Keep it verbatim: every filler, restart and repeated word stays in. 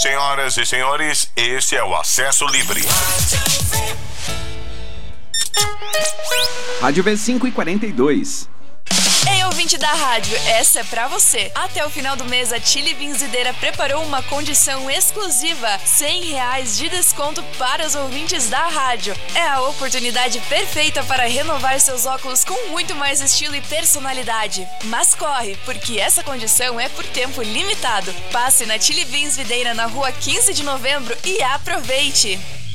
Senhoras e senhores, esse é o Acesso Livre. Rádio V cinco e quarenta e dois. Ei, ouvinte da rádio, essa é pra você. Até o final do mês, a Chili Benzideira preparou uma condição exclusiva, cem reais de desconto para os ouvintes da rádio. É a oportunidade perfeita para renovar seus óculos com muito mais estilo e personalidade. Mas corre, porque essa condição é por tempo limitado. Passe na Chili Benzideira na rua quinze de novembro e aproveite!